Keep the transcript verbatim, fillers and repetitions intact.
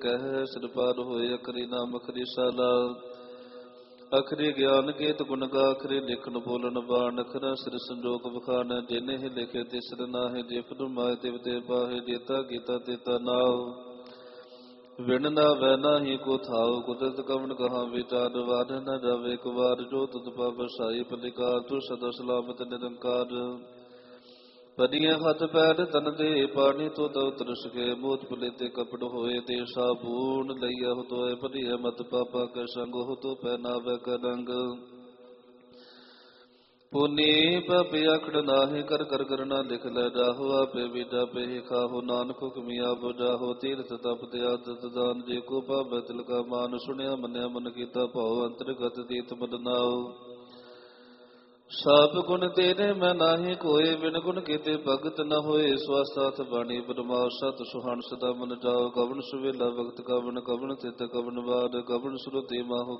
ਕਹਿ ਸਿਰ ਪਾਰ ਹੋਏ ਅਖਰੀ ਨਾਮ ਅਖਰੀ ਸਾਲਾ ਅਖਰੀ ਗਿਆਨ ਕੇਤ ਗੁਣ ਗਾ ਅਖਰੀ ਲਿਖਣ ਬੋਲਣ ਬਾਣ ਅਖਰਾ ਸਿਰ ਸੰਜੋਗ ਬਖਾਨ ਜਿਨੇ ਹੀ ਲਿਖੇ ਤਿਸਰ ਨਾਹਿ ਜੇ ਫਰਮਾਏ ਤਿਵ ਤੇ ਪਾਹੇ ਜੇਤਾ ਕੀਤਾ ਤੇਤਾ ਨਾਉ ਵਿਣ ਨਾ ਵੈ ਨਾਹੀ ਕੋ ਥਾਉ ਕੁਦਰਤ ਕਵਣ ਕਹਾ ਵਿਚਾਰ ਵਾਰ ਨ ਜਾਵੇ ਇੱਕ ਵਾਰ ਜੋ ਤੁਧ ਪਾਪ ਸਾਈ ਪਲਿਕਾਰ ਤੂੰ ਸਦਾ ਸਲਾਮਤ ਨਿਰੰਕਾਰ ਪਰੀਆਂ ਹੱਥ ਪੈਰ ਤਨ ਦੇ ਪਾਣੀ ਤੋ ਦਉ ਤਰਸ ਕੇ ਮੋਤ ਭੁਲੇ ਤੇ ਕਪੜ ਹੋਏ ਤੇ ਸਾਬੂਨ ਲਈਆ ਹੋ ਤੋਏ ਪਰੀਆ ਮਤ ਪਾਪਾ ਕੇ ਸੰਗ ਹੋ ਤੋ ਪਹਿਨਾਵੇ ਕਰੰਗ ਪੁਨੀ ਪਪਿ ਅਖੜ ਨਾਹੀ ਕਰ ਕਰ ਕਰਨਾ ਲਿਖ ਲੈ ਜਾਹੋ ਆਪੇ ਵਿਦਾ ਪੇ ਖਾਹੋ ਨਾਨਕ ਹੁਕਮਿਆ ਬੁਝਾਹੋ ਤੀਰਥ ਤਪ ਤੇ ਆਦਤ ਦਾਨ ਜੇ ਕੋ ਭਾਵੈ ਤਿਲ ਕਾ ਮਾਨ ਸੁਣਿਆ ਮੰਨਿਆ ਮਨ ਕੀਤਾ ਭਾਉ ਅੰਤਰਗਤ ਤੀਤ ਬਦਨਾਉ ਸਭ ਗੁਣ ਤੇਰੇ ਮੈਂ ਨਾਹੀ ਕੋਏ ਬਿਨ ਗੁਣ ਕੀਤੇ ਭਗਤ ਨ ਹੋਏ ਸਵਾਸਾਥ ਬਾਣੀ ਬਰਮਾਉ ਸਤ ਸੁਹਾਣ ਸਦਾ ਮਨ ਜਾਓ ਕਵਣ ਸੁਵੇਲਾ ਵਕਤ ਕਵਣ ਕਵਣ ਤਿਤ ਕਵਣ ਬਾਦ ਕਵਣ ਸੁਰਤੀ ਮਾਹੋ